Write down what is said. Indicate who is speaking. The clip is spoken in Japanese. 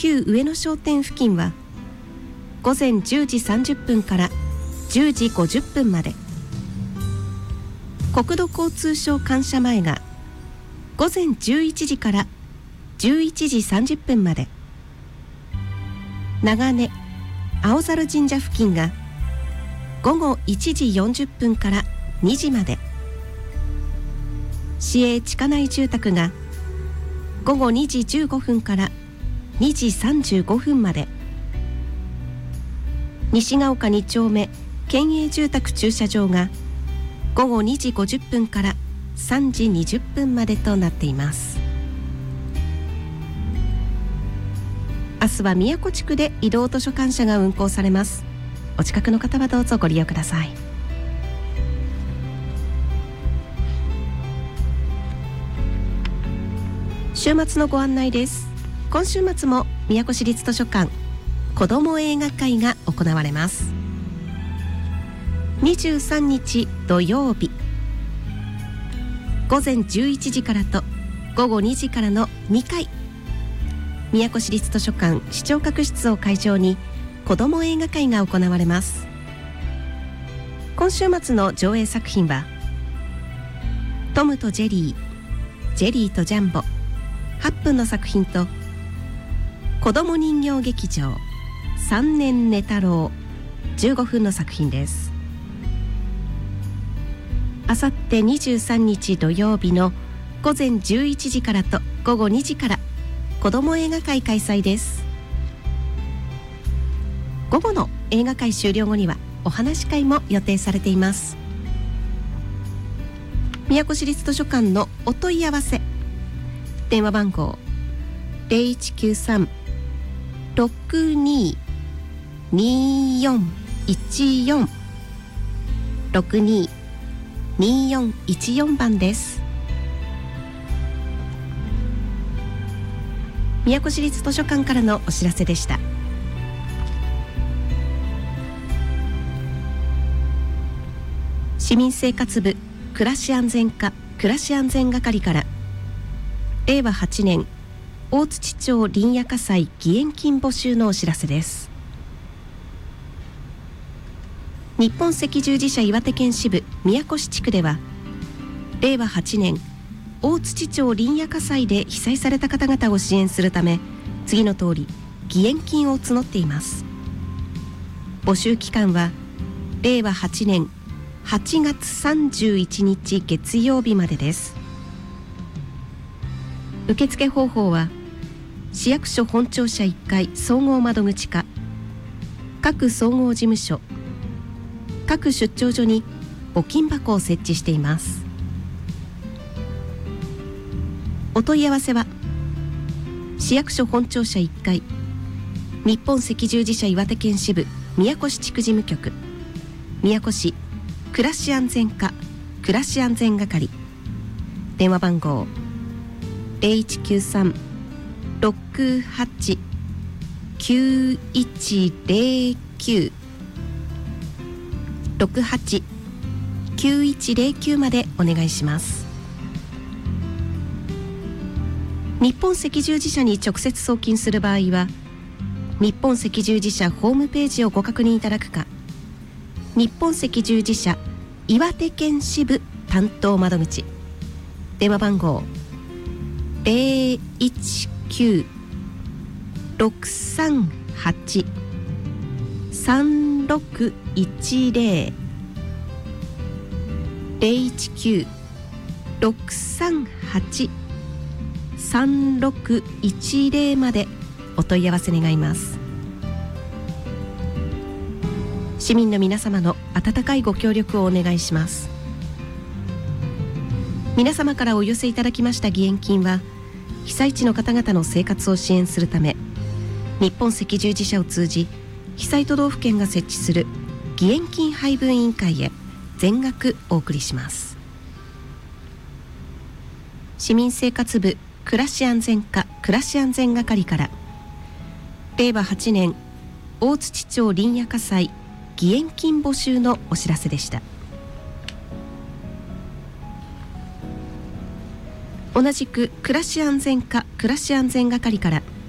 Speaker 1: 旧上野商店付近は午前10時30分から10時50分まで、国土交通省官舎前が午前11時から11時30分まで、長根青猿神社付近が午後1時40分から2時まで、市営地下内住宅が午後2時15分から2時35分まで、西が丘2丁目県営住宅駐車場が午後2時50分から3時20分までとなっています。明日は宮古地区で移動図書館車が運行されます。お近くの方はどうぞご利用ください。週末のご案内です。今週末も宮古市立図書館子ども映画会が行われます。23日土曜日、午前11時からと午後2時からの2回、宮古市立図書館視聴覚室を会場に子ども映画会が行われます。今週末の上映作品はトムとジェリー、ジェリーとジャンボ8分の作品と、子ども人形劇場3年寝太郎15分の作品です。あさって23日土曜日の午前11時からと午後2時から子ども映画会開催です。午後の映画会終了後にはお話し会も予定されています。宮古市立図書館のお問い合わせ電話番号 0193-622414 622414番です。宮古市立図書館からのお知らせでした。市民生活部暮らし安全課暮らし安全係から令和8年大槌町林野火災義援金募集のお知らせです。日本赤十字社岩手県支部宮古市地区では令和8年大槌町林野火災で被災された方々を支援するため、次の通り義援金を募っています。募集期間は令和8年8月31日月曜日までです。受付方法は市役所本庁舎1階総合窓口課、各総合事務所、各出張所に募金箱を設置しています。お問い合わせは市役所本庁舎1階日本赤十字社岩手県支部宮古市地区事務局、宮古市暮らし安全課暮らし安全係、電話番号 0193-68-9109 68-9109までお願いします。日本赤十字社に直接送金する場合は日本赤十字社ホームページをご確認いただくか、日本赤十字社岩手県支部担当窓口、電話番号 019-638-3610 019-638-3610までお問い合わせ願います。市民の皆様の温かいご協力をお願いします。皆様からお寄せいただきました義援金は被災地の方々の生活を支援するため、日本赤十字社を通じ被災都道府県が設置する義援金配分委員会へ全額お送りします。市民生活部暮らし安全課暮らし安全係から令和8年大槌町林野火災義援金募集のお知らせでした。同じく暮らし安全課暮らし安全係から